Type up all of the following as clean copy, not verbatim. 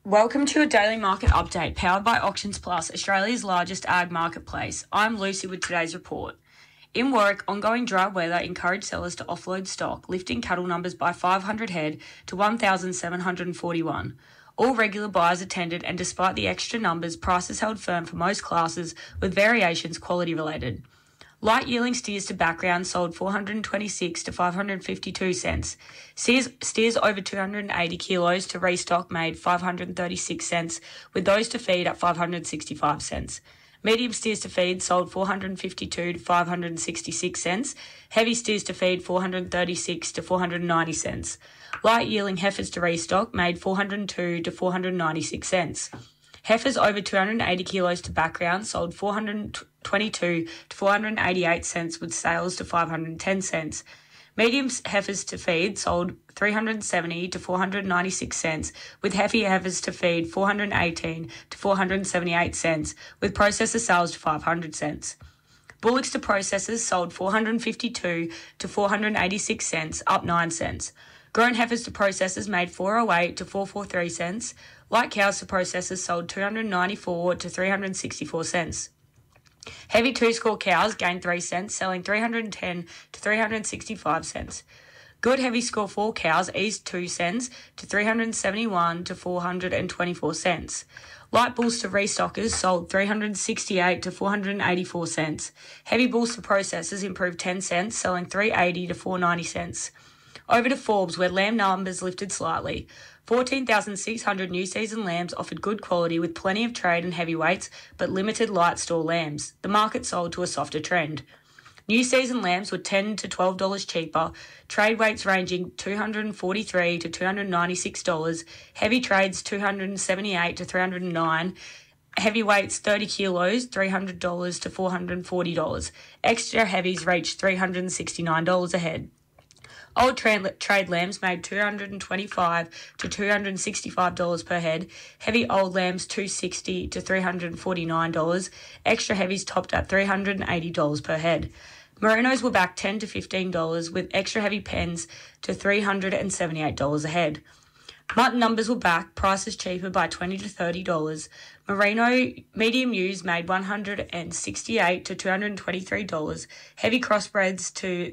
Welcome to a daily market update powered by Auctions Plus, Australia's largest ag marketplace. I'm Lucy with today's report. In Warwick, ongoing dry weather encouraged sellers to offload stock, lifting cattle numbers by 500 head to 1,741. All regular buyers attended, and despite the extra numbers, prices held firm for most classes, with variations quality related. Light yielding steers to background sold 426 to 552 cents. Steers over 280 kilos to restock made 536 cents, with those to feed at 565 cents. Medium steers to feed sold 452 to 566 cents. Heavy steers to feed 436 to 490 cents. Light yielding heifers to restock made 402 to 496 cents. Heifers over 280 kilos to background sold 422 to 488 cents, with sales to 510 cents. Medium heifers to feed sold 370 to 496 cents, with heavy heifers to feed 418 to 478 cents, with processor sales to 500 cents. Bullocks to processors sold 452 to 486 cents, up 9 cents. Grown heifers to processors made 408 to 443 cents. Light cows to processors sold 294 to 364 cents. Heavy two-score cows gained 3 cents, selling 310 to 365 cents. Good heavy score 4 cows eased 2 cents to 371 to 424 cents. Light bulls to restockers sold 368 to 484 cents. Heavy bulls to processors improved 10 cents, selling 380 to 490 cents. Over to Forbes, where lamb numbers lifted slightly. 14,600 new season lambs offered good quality with plenty of trade and heavyweights, but limited light store lambs. The market sold to a softer trend. New season lambs were $10 to $12 cheaper, trade weights ranging $243 to $296, heavy trades $278 to $309, heavyweights 30 kilos $300 to $440. Extra heavies reached $369 a head. Old trade lambs made $225 to $265 per head. Heavy old lambs $260 to $349. Extra heavies topped at $380 per head. Merinos were back $10 to $15, with extra heavy pens to $378 a head. Mutton numbers were back, prices cheaper by $20 to $30. Merino medium ewes made $168 to $223. Heavy crossbreds to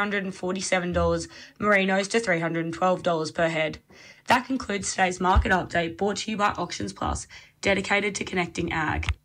$347. Merinos to $312 per head. That concludes today's market update, brought to you by Auctions Plus, dedicated to connecting ag.